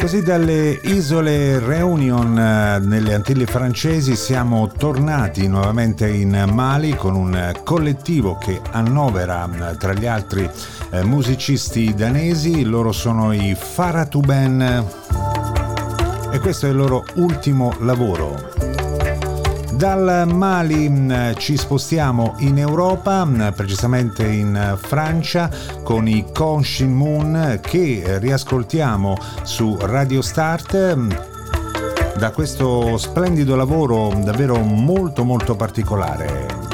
Così dalle isole Réunion nelle Antille francesi siamo tornati nuovamente in Mali con un collettivo che annovera tra gli altri musicisti danesi. Loro sono i Faratouben e questo è il loro ultimo lavoro. Dal Mali ci spostiamo in Europa, precisamente in Francia, con i Conshin Moon che riascoltiamo su Radio Start da questo splendido lavoro davvero molto particolare.